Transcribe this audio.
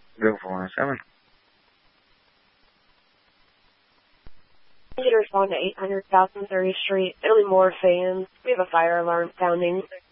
Go 407. I need to respond to 800 South and 30th Street. It'll be more fans. We have a fire alarm sounding.